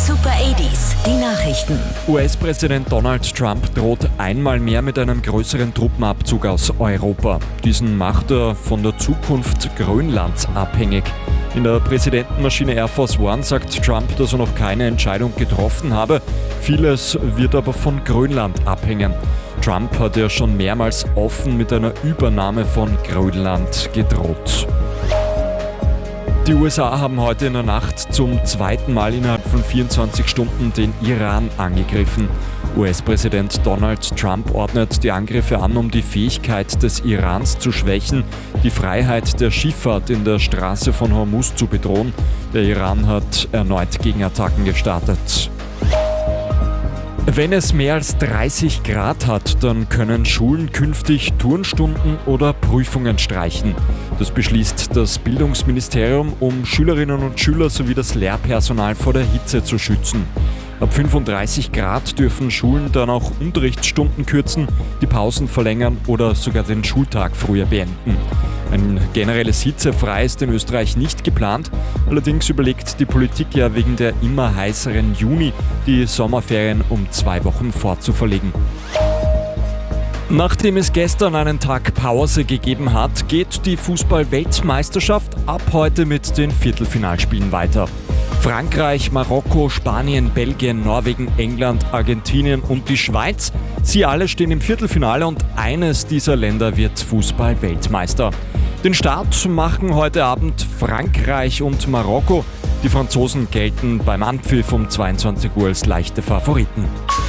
Super 80s, die Nachrichten. US-Präsident Donald Trump droht einmal mehr mit einem größeren Truppenabzug aus Europa. Diesen macht er von der Zukunft Grönlands abhängig. In der Präsidentenmaschine Air Force One sagt Trump, dass er noch keine Entscheidung getroffen habe. Vieles wird aber von Grönland abhängen. Trump hat ja schon mehrmals offen mit einer Übernahme von Grönland gedroht. Die USA haben heute in der Nacht zum zweiten Mal innerhalb von 24 Stunden den Iran angegriffen. US-Präsident Donald Trump ordnet die Angriffe an, um die Fähigkeit des Irans zu schwächen, die Freiheit der Schifffahrt in der Straße von Hormuz zu bedrohen. Der Iran hat erneut Gegenattacken gestartet. Wenn es mehr als 30 Grad hat, dann können Schulen künftig Turnstunden oder Prüfungen streichen. Das beschließt das Bildungsministerium, um Schülerinnen und Schüler sowie das Lehrpersonal vor der Hitze zu schützen. Ab 35 Grad dürfen Schulen dann auch Unterrichtsstunden kürzen, die Pausen verlängern oder sogar den Schultag früher beenden. Ein generelles Hitzefrei ist in Österreich nicht geplant. Allerdings überlegt die Politik ja wegen der immer heißeren Juni, die Sommerferien um 2 Wochen vorzuverlegen. Nachdem es gestern einen Tag Pause gegeben hat, geht die Fußball-Weltmeisterschaft ab heute mit den Viertelfinalspielen weiter. Frankreich, Marokko, Spanien, Belgien, Norwegen, England, Argentinien und die Schweiz, sie alle stehen im Viertelfinale und eines dieser Länder wird Fußball-Weltmeister. Den Start machen heute Abend Frankreich und Marokko. Die Franzosen gelten beim Anpfiff um 22 Uhr als leichte Favoriten.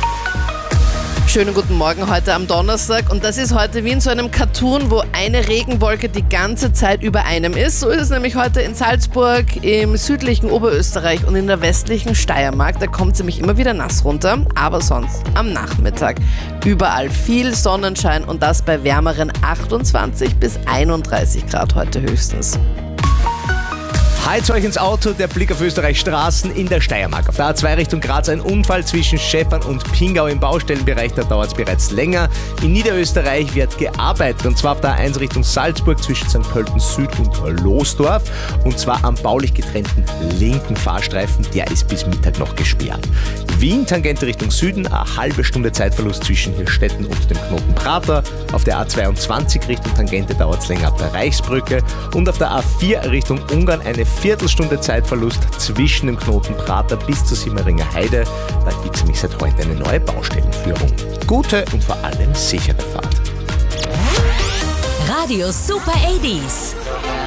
Schönen guten Morgen heute am Donnerstag und das ist heute wie in so einem Cartoon, wo eine Regenwolke die ganze Zeit über einem ist. So ist es nämlich heute in Salzburg, im südlichen Oberösterreich und in der westlichen Steiermark. Da kommt es nämlich immer wieder nass runter, aber sonst am Nachmittag überall viel Sonnenschein und das bei wärmeren 28 bis 31 Grad heute höchstens. Heizt euch ins Auto, der Blick auf Österreichs Straßen in der Steiermark. Auf der A2 Richtung Graz ein Unfall zwischen Schäfern und Pingau im Baustellenbereich, da dauert es bereits länger. In Niederösterreich wird gearbeitet und zwar auf der A1 Richtung Salzburg zwischen St. Pölten Süd und Losdorf und zwar am baulich getrennten linken Fahrstreifen, der ist bis Mittag noch gesperrt. Wien, Tangente Richtung Süden, eine halbe Stunde Zeitverlust zwischen Hirstetten und dem Knoten Prater. Auf der A22 Richtung Tangente dauert es länger ab der Reichsbrücke und auf der A4 Richtung Ungarn eine Viertelstunde Zeitverlust zwischen dem Knoten Prater bis zur Simmeringer Heide. Da gibt es nämlich seit heute eine neue Baustellenführung. Gute und vor allem sichere Fahrt. Radio Super 80s.